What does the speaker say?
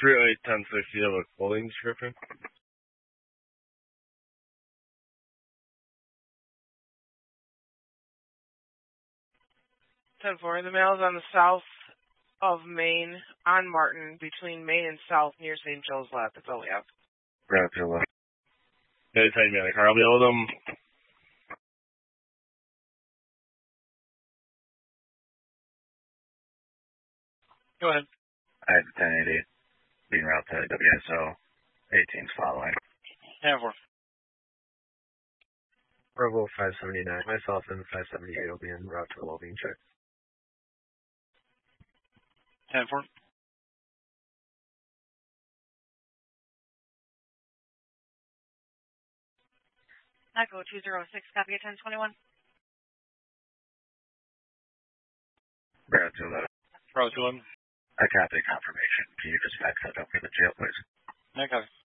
308-1060, you have a clothing description? The mail is on the south of Maine, on Martin, between Maine and South, near St. Joe's Lab. That's all we have. Grab your left. Anytime you got a car, I'll be with them. Go ahead. I have 1080, being route to WSO. 18's following. 10-4. Bravo 579. Myself and 578 will be en route to a well-being check. 10-4. Echo 206, copy at 1021. Brad 211. Bravo 211. I copy confirmation. Can you just fax that up for the jail, please? I copy.